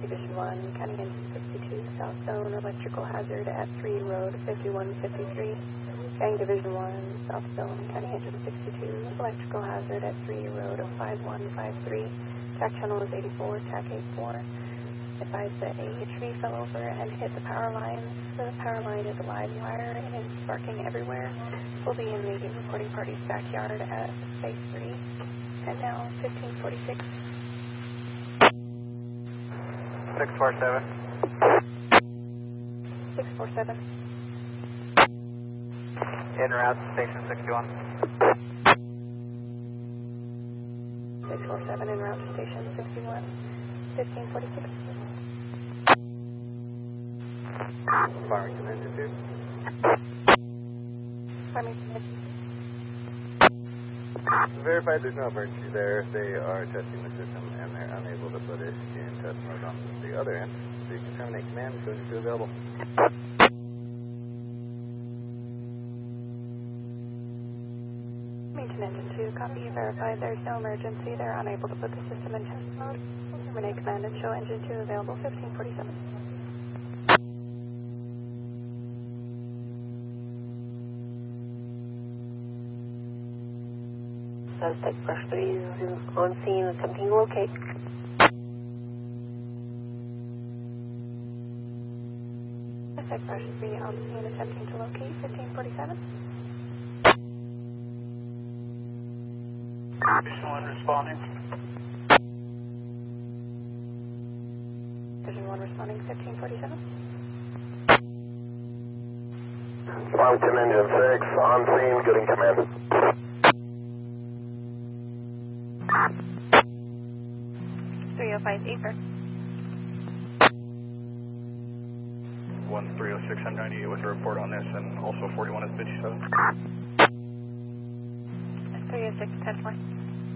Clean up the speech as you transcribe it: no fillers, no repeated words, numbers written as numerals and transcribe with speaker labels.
Speaker 1: Division 1, County Engine 62, South Zone, electrical hazard at 3 Road 5153. County Division 1, South Zone, County Engine 62, electrical hazard at 3 Road 5153. TAC channel is 84, TAC 84. Advise that a tree fell over and hit the power lines. The power line is a live wire and is sparking everywhere. We'll be in the reporting party's backyard at Space 3. And now, 1546.
Speaker 2: 647.
Speaker 1: 647.
Speaker 2: En route to station 61.
Speaker 1: 647 en route to station 61. 1546.
Speaker 2: Farmington Engine 2.
Speaker 1: Farmington Engine 2.
Speaker 2: Verified there's no emergency there. They are testing the system and they're unable to put it in test mode on the other end. So you can terminate command as soon as it's available.
Speaker 1: Farmington Engine 2, copy. Verified there's no emergency. They're unable to put the system in test mode. Terminate command and show Engine 2 available. 1547.
Speaker 3: Suspect Brush 3 is on scene, attempting to locate.
Speaker 1: Suspect Brush 3 on scene, attempting to locate. 1547.
Speaker 2: Division 1 responding.
Speaker 1: Division 1 responding. 1547.
Speaker 4: Farmington Engine 6, on scene, getting command.
Speaker 1: 305 Acre.
Speaker 2: 1306 on 98 with a report on this and also 41 at 57.
Speaker 1: 306, 10-4.